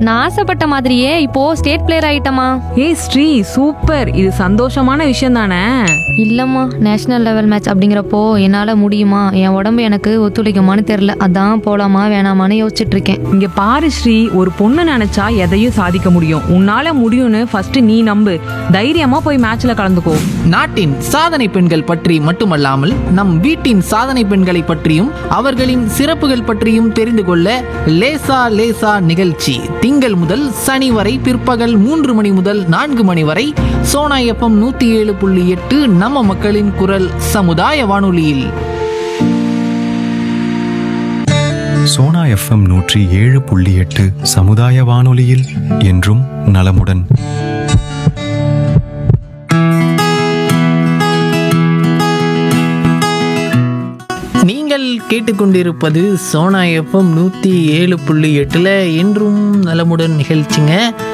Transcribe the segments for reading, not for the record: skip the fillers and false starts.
நான் ஆசைப்பட்ட மாதிரியே இப்போ ஸ்டேட் பிளேயர் ஆயிட்டமா. ஏய் ஸ்ரீ, சூப்பர். இது சந்தோஷமான விஷயம் தானே? இல்லம்மா, நேஷனல் லெவல் மேட்ச் அப்படிங்கிறப்போ என்னால முடியுமா, என் உடம்பு எனக்கு ஒத்துழைக்குமான்னு தெரியல. அதான் போலாமா வேணாமான்னு யோசிச்சுட்டு இருக்கேன். இங்க பாரு ஸ்ரீ, ஒரு பொண்ணு நினைச்சா எதையும் சாதிக்க முடியும். உன்னால முடியும்னு ஃபர்ஸ்ட் நீ நம்பு. தைரியமா போய் மேட்ச்ல கலந்துக்கோ. நாட்டின் சாதனை பெண்கள் பற்றி மட்டுமல்லாமல் நம் வீட்டின் சாதனை பெண்களை பற்றியும் அவர்களின் சிறப்புகள் பற்றியும் தெரிந்து கொள்ள லேசா லேசா நிகழ்ச்சி திங்கள் முதல் சனி வரை பிற்பகல் 3 மணி முதல் 4 மணி வரை சோனா எஃப்எம் 107.8 நம்ம மக்களின் குரல் சமுதாய வானொலியில். சோனா எஃப்எம் 107.8 சமுதாய வானொலியில் என்றும் நலமுடன். நீங்கள் கேட்டுக்கொண்டிருப்பது சோனா எஃப்எம் 107.8 என்றும் நலமுடன் நிகழ்ச்சிங்க.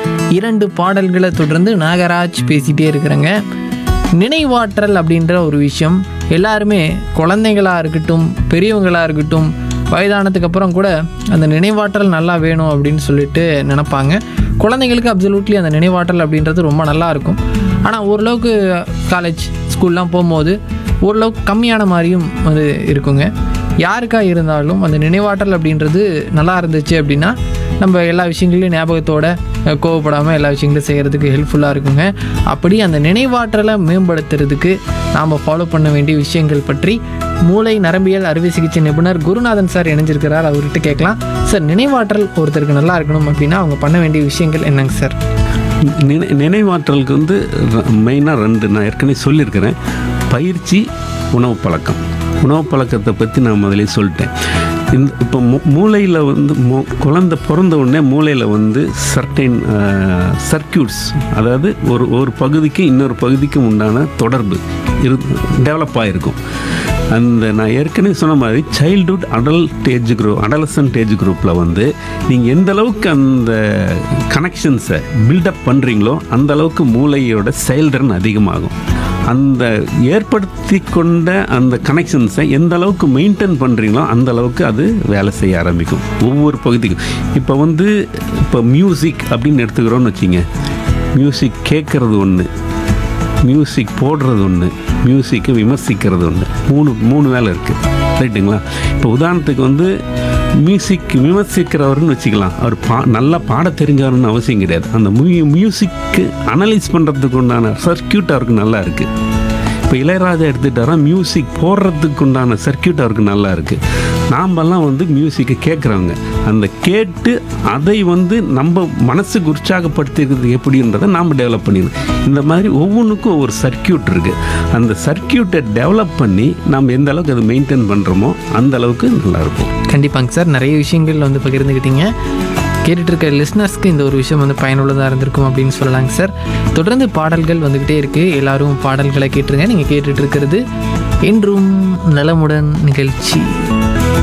2 பாடல்களை தொடர்ந்து நாகராஜ் பேசிகிட்டே இருக்கிறேங்க. நினைவாற்றல் அப்படின்ற ஒரு விஷயம் எல்லாருமே, குழந்தைங்களாக இருக்கட்டும் பெரியவங்களாக இருக்கட்டும், வயதானதுக்கு அப்புறம் கூட அந்த நினைவாற்றல் நல்லா வேணும் அப்படின்னு சொல்லிட்டு நினைப்பாங்க. குழந்தைங்களுக்கு அப்சல்யூட்லி அந்த நினைவாற்றல் அப்படின்றது ரொம்ப நல்லா இருக்கும். ஆனால் ஓரளவுக்கு காலேஜ் ஸ்கூல்லாம் போகும்போது ஓரளவுக்கு கம்மியான மாதிரியும் அது இருக்குங்க. யாருக்காக இருந்தாலும் அந்த நினைவாற்றல் அப்படின்றது நல்லா இருந்துச்சு அப்படின்னா நம்ம எல்லா விஷயங்களையும் ஞாபகத்தோட கோவப்படாமல் எல்லா விஷயங்களையும் செய்கிறதுக்கு ஹெல்ப்ஃபுல்லாக இருக்குங்க. அப்படி அந்த நினைவாற்றலை மேம்படுத்துறதுக்கு நாம் ஃபாலோ பண்ண வேண்டிய விஷயங்கள் பற்றி மூளை நரம்பியல் அறுவை சிகிச்சை நிபுணர் குருநாதன் சார் இணைஞ்சிருக்கிறார். அவர்கிட்ட கேட்கலாம். சார், நினைவாற்றல் ஒருத்தருக்கு நல்லா இருக்கணும் அப்படின்னா அவங்க பண்ண வேண்டிய விஷயங்கள் என்னங்க சார்? நினைவாற்றலுக்கு மெயினாக 2 நான் ஏற்கனவே சொல்லியிருக்கிறேன். பயிற்சி, உணவு பழக்கம். உணவு பழக்கத்தை பற்றி நான் முதலே சொல்லிட்டேன். இப்போ மூளையில் குழந்தை பிறந்த உடனே மூளையில் சர்டைன் சர்க்கியூட்ஸ், அதாவது ஒரு பகுதிக்கு இன்னொரு பகுதிக்கும் உண்டான தொடர்பு டெவலப் ஆகிருக்கும். அந்த நான் ஏற்கனவே சொன்ன மாதிரி சைல்டுஹுட் அடலசன்ட் ஏஜ் குரூப்பில் நீங்கள் எந்த அளவுக்கு அந்த கனெக்ஷன்ஸை பில்டப் பண்ணுறீங்களோ அந்த அளவுக்கு மூளையோட செயல்திறன் அதிகமாகும். அந்த ஏற்படுத்தி கொண்ட அந்த கனெக்ஷன்ஸை எந்த அளவுக்கு மெயின்டைன் பண்ணுறீங்களோ அந்த அளவுக்கு அது வேலை செய்ய ஆரம்பிக்கும் ஒவ்வொரு பகுதிக்கும். இப்போ மியூசிக் அப்படின்னு எடுத்துக்கிறோன்னு வச்சிங்க. மியூசிக் கேட்குறது ஒன்று, மியூசிக் போடுறது ஒன்று, மியூசிக்கை விமர்சிக்கிறது ஒன்று. மூணு வேலை இருக்குது, ரைட்டுங்களா? இப்போ உதாரணத்துக்கு மியூசிக் விமர்சிக்கிறவர்னு வச்சுக்கலாம். அவர் நல்லா பாட தெரிஞ்சவர்னு அவசியம் கிடையாது. அந்த மியூசிக்கு அனலைஸ் பண்ணுறதுக்கு உண்டான சர்க்கியூட் அவருக்கு நல்லா இருக்குது. இப்போ இளையராஜா எடுத்துகிட்டாரா, மியூசிக் போடுறதுக்கு உண்டான சர்க்கியூட் அவருக்கு நல்லா இருக்குது. நாமெல்லாம் மியூசிக்கை கேட்குறவங்க, அந்த கேட்டு அதை நம்ம மனசுக்கு உற்சாகப்படுத்திக்கிறது எப்படின்றத நாம் டெவலப் பண்ணிடணும். இந்த மாதிரி ஒவ்வொன்றுக்கும் ஒவ்வொரு சர்க்கியூட் இருக்குது. அந்த சர்க்கியூட்டை டெவலப் பண்ணி நம்ம எந்த அளவுக்கு அதை மெயின்டைன் பண்ணுறோமோ அந்த அளவுக்கு நல்லாயிருக்கும். கண்டிப்பாங்க சார், நிறைய விஷயங்கள் பகிர்ந்துக்கிட்டீங்க. கேட்டுட்டு இருக்க லிஸ்னர்ஸ்க்கு இந்த ஒரு விஷயம் பயனுள்ளதாக இருந்திருக்கும் அப்படின்னு சொல்லலாங்க சார். தொடர்ந்து பாடல்கள் வந்துக்கிட்டே இருக்குது. எல்லாரும் பாடல்களை கேட்டுருங்க. நீங்கள் கேட்டுட்டு இருக்கிறது என்றும் நலமுடன் நிகழ்ச்சி.